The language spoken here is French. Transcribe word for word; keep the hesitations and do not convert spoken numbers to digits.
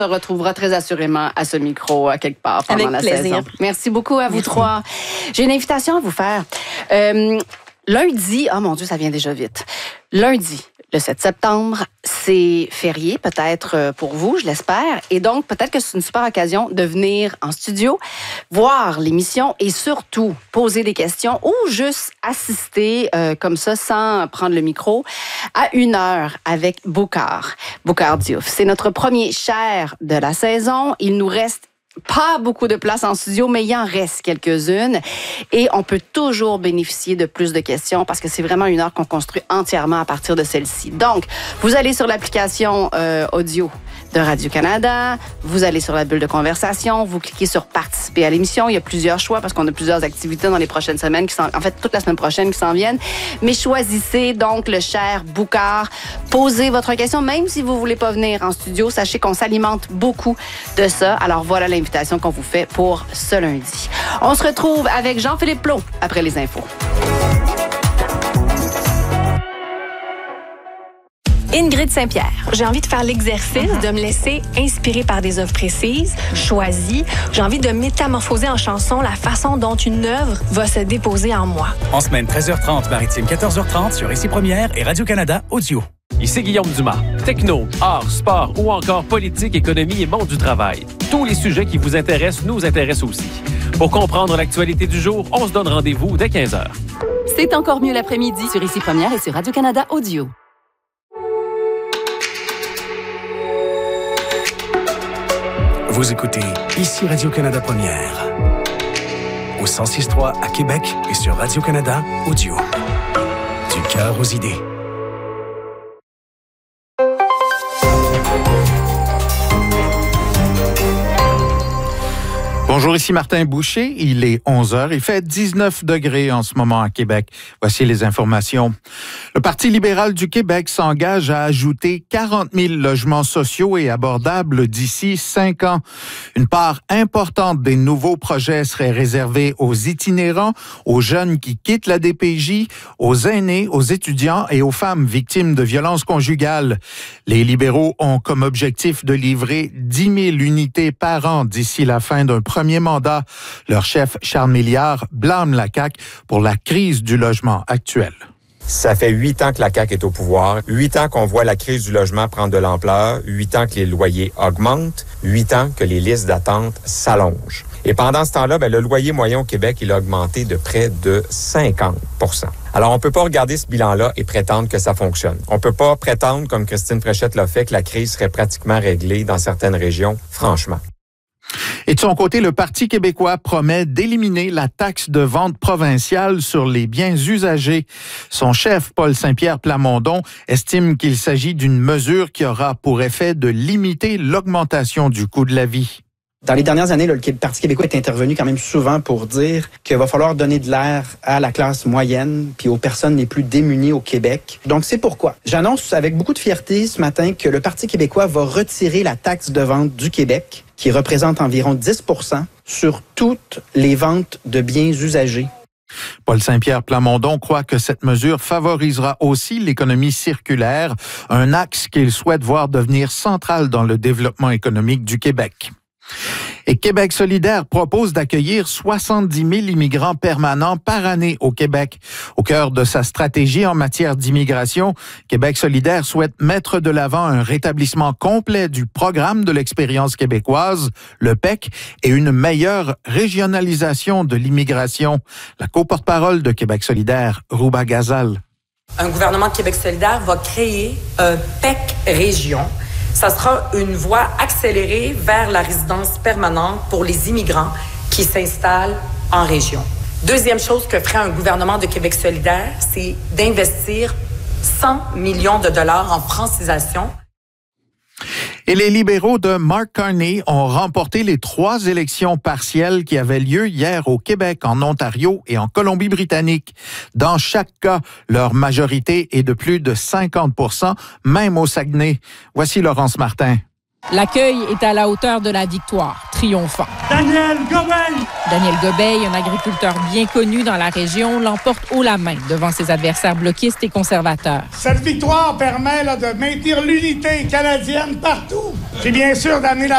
se retrouvera très assurément à ce micro à quelque part pendant Avec la plaisir. saison. Merci beaucoup à vous Merci. trois. J'ai une invitation à vous faire. Euh, lundi, oh mon Dieu, ça vient déjà vite. Lundi, le sept septembre, c'est férié peut-être pour vous, je l'espère. Et donc, peut-être que c'est une super occasion de venir en studio, voir l'émission et surtout poser des questions ou juste assister euh, comme ça sans prendre le micro à une heure avec Boucard. Boucard Diouf. C'est notre premier chair de la saison. Il nous reste pas beaucoup de place en studio, mais il en reste quelques-unes. Et on peut toujours bénéficier de plus de questions parce que c'est vraiment une heure qu'on construit entièrement à partir de celle-ci. Donc, vous allez sur l'application euh, audio de Radio-Canada, vous allez sur la bulle de conversation, vous cliquez sur participer à l'émission. Il y a plusieurs choix parce qu'on a plusieurs activités dans les prochaines semaines, qui s'en, en fait, toute la semaine prochaine qui s'en viennent. Mais choisissez donc le cher Boucard. Posez votre question, même si vous voulez pas venir en studio. Sachez qu'on s'alimente beaucoup de ça. Alors voilà l'invitation qu'on vous fait pour ce lundi. On se retrouve avec Jean-Philippe Plot après les infos. Ingrid Saint-Pierre. J'ai envie de faire l'exercice, uh-huh. de me laisser inspirer par des œuvres précises, choisies. J'ai envie de métamorphoser en chanson la façon dont une œuvre va se déposer en moi. En semaine, treize heures trente, maritime, quatorze heures trente sur Ici Première et Radio-Canada Audio. Ici Guillaume Dumas. Techno, art, sport ou encore politique, économie et monde du travail. Tous les sujets qui vous intéressent nous intéressent aussi. Pour comprendre l'actualité du jour, on se donne rendez-vous dès quinze heures. C'est encore mieux l'après-midi sur Ici Première et sur Radio-Canada Audio. Vous écoutez Ici Radio-Canada Première. Au cent six point trois à Québec et sur Radio-Canada Audio. Du cœur aux idées. Bonjour, ici Martin Boucher. Il est onze heures. Il fait dix-neuf degrés en ce moment à Québec. Voici les informations. Le Parti libéral du Québec s'engage à ajouter quarante mille logements sociaux et abordables d'ici cinq ans. Une part importante des nouveaux projets serait réservée aux itinérants, aux jeunes qui quittent la D P J, aux aînés, aux étudiants et aux femmes victimes de violences conjugales. Les libéraux ont comme objectif de livrer dix mille unités par an d'ici la fin d'un premier premier mandat. Leur chef, Charles Milliard, blâme la C A Q pour la crise du logement actuelle. Ça fait huit ans que la C A Q est au pouvoir, huit ans qu'on voit la crise du logement prendre de l'ampleur, huit ans que les loyers augmentent, huit ans que les listes d'attente s'allongent. Et pendant ce temps-là, ben, le loyer moyen au Québec, il a augmenté de près de cinquante pour cent. Alors, on peut pas regarder ce bilan-là et prétendre que ça fonctionne. On peut pas prétendre, comme Christine Fréchette l'a fait, que la crise serait pratiquement réglée dans certaines régions, franchement. Et de son côté, le Parti québécois promet d'éliminer la taxe de vente provinciale sur les biens usagés. Son chef, Paul Saint-Pierre Plamondon, estime qu'il s'agit d'une mesure qui aura pour effet de limiter l'augmentation du coût de la vie. Dans les dernières années, là, le Parti québécois est intervenu quand même souvent pour dire qu'il va falloir donner de l'air à la classe moyenne puis aux personnes les plus démunies au Québec. Donc, c'est pourquoi j'annonce avec beaucoup de fierté ce matin que le Parti québécois va retirer la taxe de vente du Québec, qui représente environ dix pour cent sur toutes les ventes de biens usagés. Paul Saint-Pierre Plamondon croit que cette mesure favorisera aussi l'économie circulaire, un axe qu'il souhaite voir devenir central dans le développement économique du Québec. Et Québec solidaire propose d'accueillir soixante-dix mille immigrants permanents par année au Québec. Au cœur de sa stratégie en matière d'immigration, Québec solidaire souhaite mettre de l'avant un rétablissement complet du programme de l'expérience québécoise, le P E C, et une meilleure régionalisation de l'immigration. La co-porte-parole de Québec solidaire, Rouba Ghazal. Un gouvernement de Québec solidaire va créer un P E C région. Ça sera une voie accélérée vers la résidence permanente pour les immigrants qui s'installent en région. Deuxième chose que ferait un gouvernement de Québec solidaire, c'est d'investir cent millions de dollars en francisation. Et les libéraux de Mark Carney ont remporté les trois élections partielles qui avaient lieu hier au Québec, en Ontario et en Colombie-Britannique. Dans chaque cas, leur majorité est de plus de cinquante pour cent, même au Saguenay. Voici Laurence Martin. L'accueil est à la hauteur de la victoire, triomphant. Daniel Gobeil! Daniel Gobeil, un agriculteur bien connu dans la région, l'emporte haut la main devant ses adversaires bloquistes et conservateurs. Cette victoire permet là, de maintenir l'unité canadienne partout, puis bien sûr d'amener la